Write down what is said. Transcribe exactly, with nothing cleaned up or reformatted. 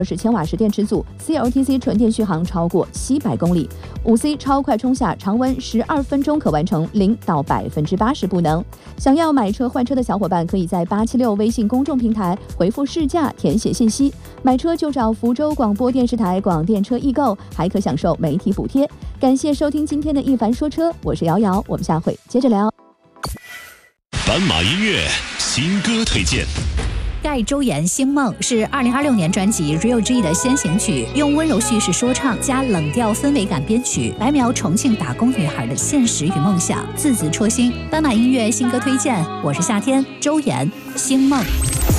十千瓦时电池组 ，C L T C 纯电续航超过七百公里，五 C 超快充下常温十二分钟可完成零到百分之八十补能。想要买车换车的小伙伴，可以在八七六微信公众平台回复试驾填写信息，买车就找福州广播电视台广电车易购，还可享受媒体补贴。感谢收听今天的一凡说车，我是瑶瑶，我们下回接着聊。 斑马音乐新歌推荐。 盖周岩《星梦》是二零二六年专辑《Real G》的先行曲，用温柔叙事说唱加冷调氛围感编曲，来描重庆打工女孩的现实与梦想，字字戳心。斑马音乐新歌推荐，我是夏天，周岩《星梦》。